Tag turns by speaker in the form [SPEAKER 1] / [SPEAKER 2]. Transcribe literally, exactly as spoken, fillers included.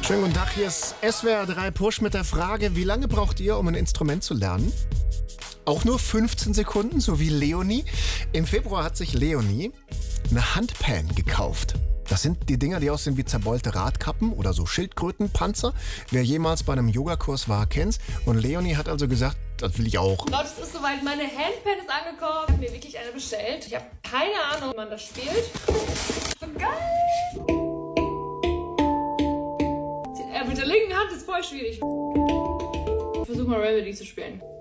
[SPEAKER 1] Schönen guten Tag, hier ist S W R drei Push mit der Frage, wie lange braucht ihr, um ein Instrument zu lernen? Auch nur fünfzehn Sekunden, so wie Leonie. Im Februar hat sich Leonie eine Handpan gekauft. Das sind die Dinger, die aussehen wie zerbeulte Radkappen oder so Schildkrötenpanzer. Wer jemals bei einem Yogakurs war, kennt's. Und Leonie hat also gesagt, das will ich auch.
[SPEAKER 2] Leute, es ist soweit, meine Handpan ist angekommen. Ich habe mir wirklich eine bestellt. Ich habe keine Ahnung, wie man das spielt. So geil! Äh, mit der linken Hand ist voll schwierig. Ich versuche mal Remedy zu spielen.